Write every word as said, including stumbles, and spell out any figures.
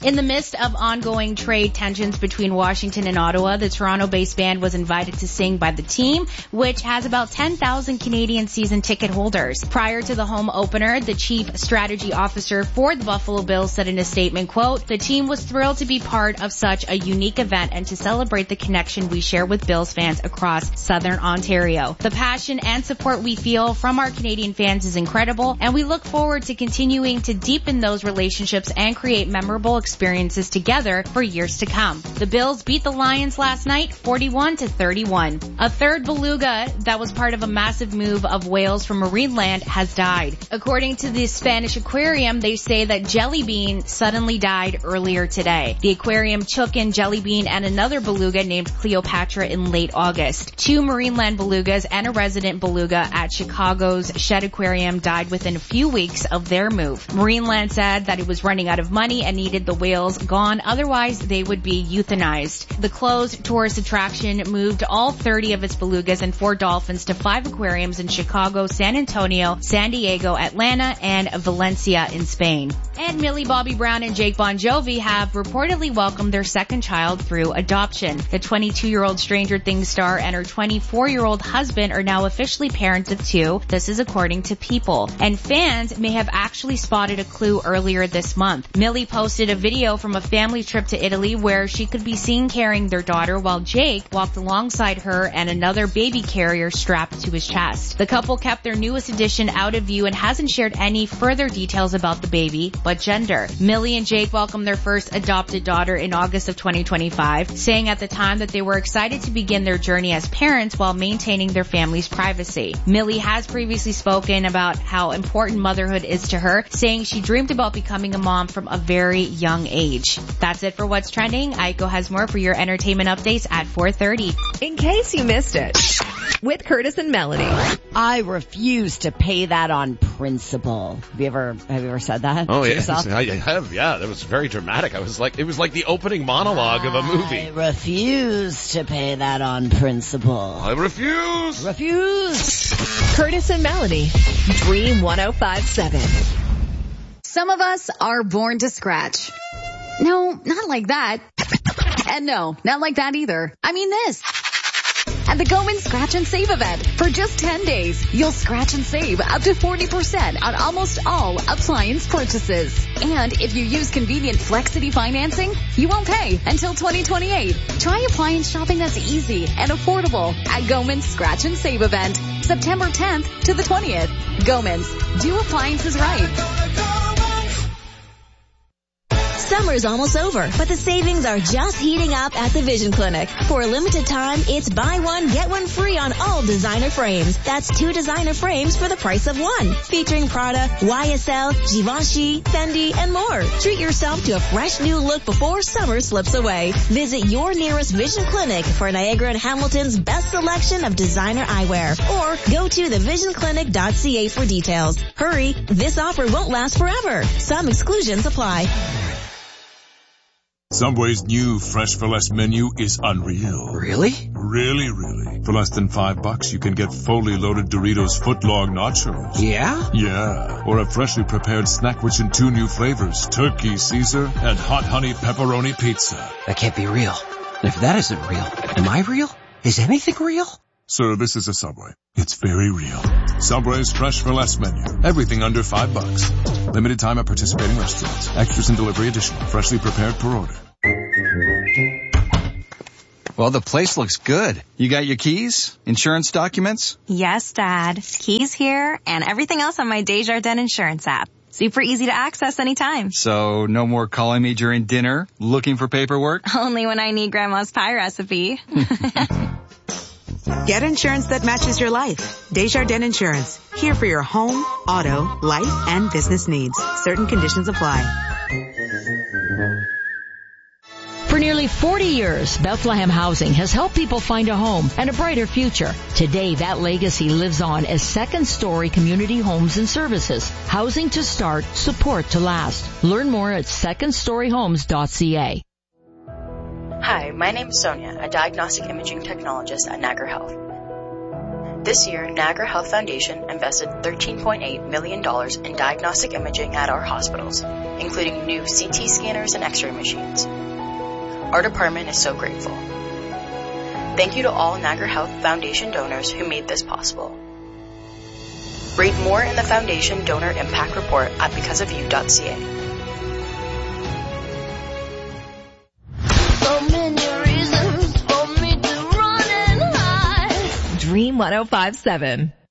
In the midst of ongoing trade tensions between Washington and Ottawa, the Toronto-based band was invited to sing by the team, which has about ten thousand Canadian season ticket holders. Prior to the home opener, the chief strategy officer for the Buffalo Bills said in a statement, quote, "The team was thrilled to be part of such a unique event and to celebrate the connection we share with Bills fans across Southern Ontario. The passion and support we feel from our Canadian fans is incredible, and we look forward to continuing to deepen those relationships and create memorable experiences together for years to come." The Bills beat the Lions last night forty-one to thirty-one. A third beluga that was part of a massive move of whales from Marineland has died. According to the Spanish aquarium, they say that Jelly Bean suddenly died earlier today. The aquarium took in Jelly Bean and another beluga named Cleopatra in late August. Two Marineland belugas and a resident beluga at Chicago's Shed Aquarium died within a few weeks of their move. Marineland said that it was running out of money and needed the whales gone, otherwise they would be euthanized. The closed tourist attraction moved all thirty of its belugas and four dolphins to five aquariums in Chicago, San Antonio, San Diego, Atlanta, and Valencia in Spain. And Millie Bobby Brown and Jake Bon Jovi have reportedly welcomed their second child through adoption. The twenty-two-year-old Stranger Things star and her twenty-four-year-old husband are now officially parents of two. This is according to People. And fans may have actually spotted a clue earlier this month. Millie posted a video from a family trip to Italy where she could be seen carrying their daughter while Jake walked alongside her and another baby carrier strapped to his chest. The couple kept their newest addition out of view and hasn't shared any further details about the baby, but gender. Millie and Jake welcomed their first adopted daughter in August of twenty twenty-five, saying at the time that they were excited to begin their journey as parents while maintaining their family's privacy. Millie has previously spoken about how important motherhood is to her, saying she dreamed about becoming a mom from a very young age. That's it for What's Trending. Aiko has more for your entertainment updates at four thirty. In case you missed it, with Curtis and Melanie. I refuse to pay that on principle. Have you ever, have you ever said that? Oh, to yeah. yourself? I have, yeah. That was very dramatic. I was like, it was like the opening monologue of a movie. I refuse to pay that on principle. I refuse. Refuse. Curtis and Melanie, Dream one oh five seven. Some of us are born to scratch. No, not like that. And no, not like that either. I mean this. At the Goman Scratch and Save event. For just ten days, you'll scratch and save up to forty percent on almost all appliance purchases. And if you use convenient Flexity financing, you won't pay until twenty twenty-eight. Try appliance shopping that's easy and affordable at Goman's Scratch and Save event, September tenth to the twentieth. Goman's, do appliances right. Summer's almost over, but the savings are just heating up at the Vision Clinic. For a limited time, it's buy one, get one free on all designer frames. That's two designer frames for the price of one. Featuring Prada, Y S L, Givenchy, Fendi, and more. Treat yourself to a fresh new look before summer slips away. Visit your nearest Vision Clinic for Niagara and Hamilton's best selection of designer eyewear. Or go to the vision clinic dot c a for details. Hurry, this offer won't last forever. Some exclusions apply. Subway's new Fresh for Less menu is unreal. Really? Really, really. For less than five bucks, you can get fully loaded Doritos footlong nachos. Yeah? Yeah. Or a freshly prepared snackwich in two new flavors, Turkey Caesar and Hot Honey Pepperoni Pizza. That can't be real. And if that isn't real, am I real? Is anything real? Sir, this is a Subway. It's very real. Subway's Fresh for Less menu. Everything under five bucks. Limited time at participating restaurants. Extras and delivery additional. Freshly prepared per order. Well, the place looks good. You got your keys? Insurance documents? Yes, Dad. Keys here and everything else on my Desjardins Insurance app. Super easy to access anytime. So no more calling me during dinner, looking for paperwork? Only when I need Grandma's pie recipe. Get insurance that matches your life. Desjardins Insurance. Here for your home, auto, life, and business needs. Certain conditions apply. For nearly forty years, Bethlehem Housing has helped people find a home and a brighter future. Today, that legacy lives on as second-story community homes and services. Housing to start, support to last. Learn more at second story homes dot c a. Hi, my name is Sonia, a diagnostic imaging technologist at Niagara Health. This year, Niagara Health Foundation invested thirteen point eight million dollars in diagnostic imaging at our hospitals, including new C T scanners and X-ray machines. Our department is so grateful. Thank you to all Niagara Health Foundation donors who made this possible. Read more in the Foundation Donor Impact Report at because of you dot c a. So many reasons for me to run and hide. Dream one oh five point seven.